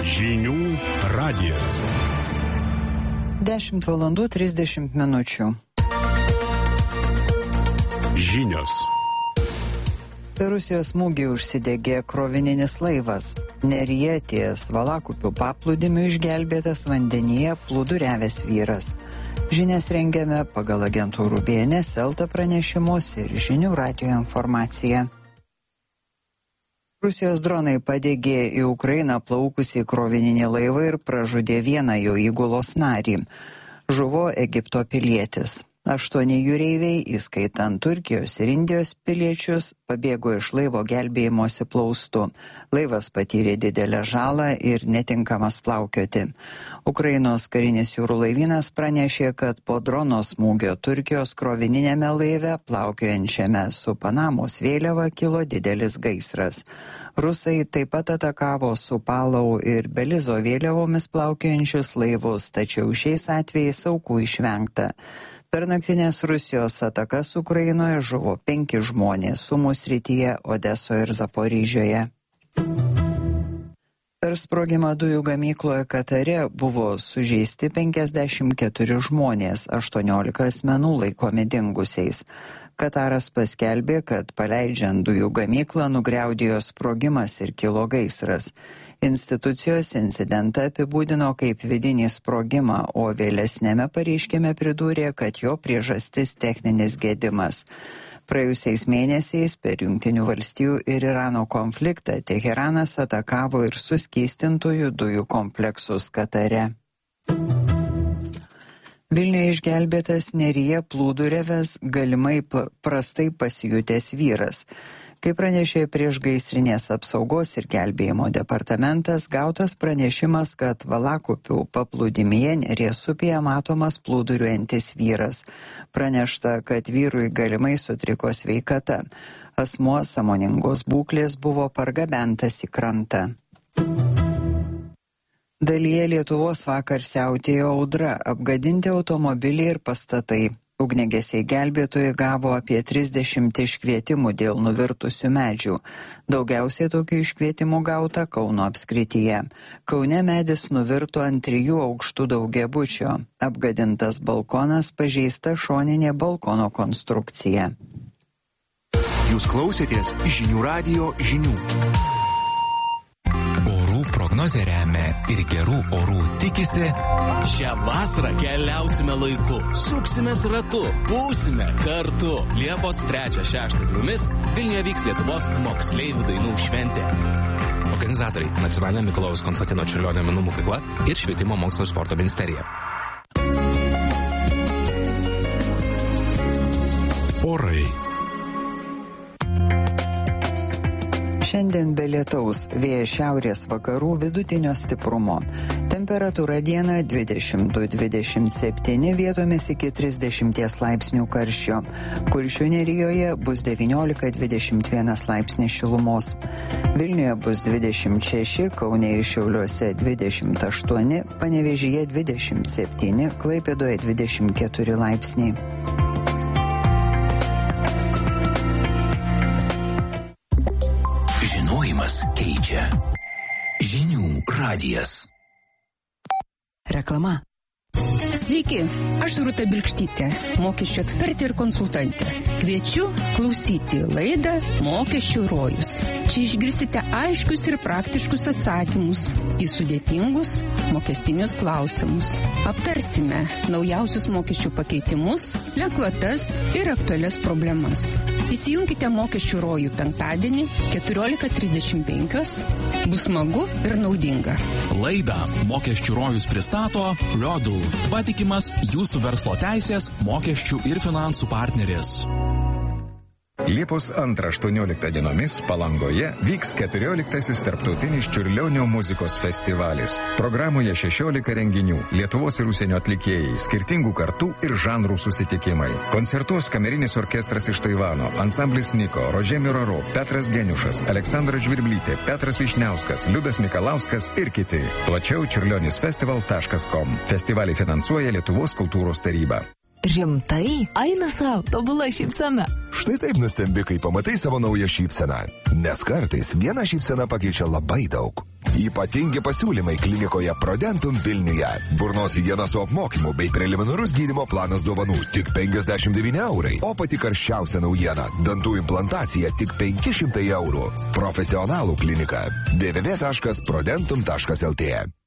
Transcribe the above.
Žinių radijas. 10:30 Žinios. Per Rusijos smūgį užsidegė krovininis laivas. Neryje ties Valakupių paplūdimiu išgelbėtas vandenyje plūduriavęs vyras. Žinias rengiame pagal agentūrų BNS, Elta pranešimus ir Žinių radijo informaciją. Rusijos dronai padegė į Ukrainą plaukusį krovininį laivą ir pražudė vieną jo įgulos narį. Žuvo Egipto pilietis. 8 jūreiviai, įskaitant Turkijos ir Indijos piliečius, pabėgo iš laivo gelbėjimosi plaustų. Laivas patyrė didelę žalą ir netinkamas plaukioti. Ukrainos karinis jūrų laivynas pranešė, kad po drono smūgio Turkijos krovininėme laive, plaukiojančiame su Panamos vėliava, kilo didelis gaisras. Rusai taip pat atakavo su Palau ir Belizo vėliavomis plaukiojančius laivus, tačiau šiais atvejais aukų išvengta. Per naktinės Rusijos atakas Ukrainoje žuvo 5 žmonės Sumų srityje, Odesoje ir Zaporyžioje. Per sprogimą dujų gamykloje Katare buvo sužeisti 54 žmonės, 18 asmenų laikomi dingusiais. Kataras paskelbė, kad paleidžiant dujų gamyklą nugriaudėjo sprogimas ir kilo gaisras. Institucijos incidentą apibūdino kaip vidinį sprogimą, o vėlesnėme pareiškime pridūrė, kad jo priežastis techninis gedimas. Praėjusiais mėnesiais per Jungtinių valstijų ir Irano konfliktą Teheranas atakavo ir suskystintųjų dujų kompleksus Katare. Vilniuje išgelbėtas Neryje plūduriavęs galimai prastai pasijutęs vyras. Kaip pranešė priešgaisrinės apsaugos ir gelbėjimo departamentas, gautas pranešimas, kad Valakupių paplūdimyje Neries upėje matomas plūduriuojantis vyras. Pranešta, kad vyrui galimai sutriko sveikata. Asmuo sąmoningos būklės buvo pargabentas į krantą. Dalyje Lietuvos vakar siautėjo audra, apgadinti automobiliai ir pastatai. Ugniagesiai gelbėtojai gavo apie 30 iškvietimų dėl nuvirtusių medžių. Daugiausiai tokių iškvietimų gauta Kauno apskrityje. Kaune medis nuvirto ant 3 aukštų daugiabučio. Apgadintas balkonas, pažeista šoninė balkono konstrukcija. Jūs klausėtės Žinių radijo žinių. Prognozė remia ir gerų orų tikisi. Šią vasarą keliausime laiku, suksimės ratu, būsime kartu. Liepos 3-6 dienomis Vilniuje vyks Lietuvos moksleivių dainų šventė. Organizatoriai – Nacionalinė Mikalojaus Konstantino Čiurlionio menų mokykla ir Švietimo mokslo ir sporto ministerija. Orai. Šiandien be lietaus, vėjas šiaurės vakarų vidutinio stiprumo. Temperatūra dieną 22-27, vietomis iki 30 laipsnių karščio. Kuršių nerijoje bus 19-21 laipsnis šilumos. Vilniuje bus 26, Kaune ir Šiauliuose 28, Panevėžyje 27, Klaipėdoje 24 laipsniai. Keičia. Žinių radijas. Reklama. Sveiki, aš Rūta Bilkštytė, mokesčių ekspertė ir konsultantė. Kviečiu klausyti laidą Mokesčių rojus. Čia išgirsite aiškius ir praktiškus atsakymus į sudėtingus mokestinius klausimus. Aptarsime naujausius mokesčių pakeitimus, lengvatas ir aktualias problemas. Įsijunkite Mokesčių rojų penktadienį 14:35. Bus smagu ir naudinga. Laidą Mokesčių rojus pristato Rodul, patikimas jūsų verslo teisės, mokesčių ir finansų partneris. Liepos 2-18 dienomis Palangoje vyks 14. tarptautinis Čiurlionio muzikos festivalis. Programoje 16 renginių, Lietuvos ir užsienio atlikėjai, skirtingų kartų ir žanrų susitikimai. Koncertuos kamerinis orkestras iš Taivano, ansamblis Niko, Rožė Miraro, Petras Geniušas, Aleksandra Žvirblytė, Petras Višniauskas, Liudas Mikalauskas ir kiti. Plačiau čiurlionisfestival.com. Festivalį finansuoja Lietuvos kultūros taryba. Rimtai? Eina savo, tobula šypsena. Štai taip nustembi, kai pamatai savo naują šypseną. Nes kartais viena šypsena pakeičia labai daug. Ypatingi pasiūlymai klinikoje Prodentum Vilniuje. Burnos higiena su apmokymu bei preliminarus gydymo planas dovanų tik 59 eurai. O pati karščiausia naujiena – dantų implantacija tik 500 eurų. Profesionalų klinika www.prodentum.lt